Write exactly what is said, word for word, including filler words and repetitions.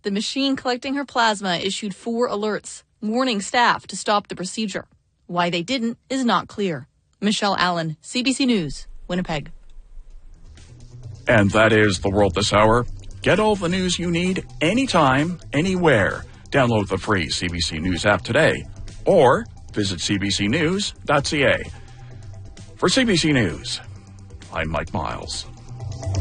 the machine collecting her plasma issued four alerts, warning staff to stop the procedure. Why they didn't is not clear. Michelle Allen, C B C News, Winnipeg. And that is The World This Hour. Get all the news you need anytime, anywhere. Download the free C B C News app today or visit c b c news dot c a. For C B C News, I'm Mike Miles.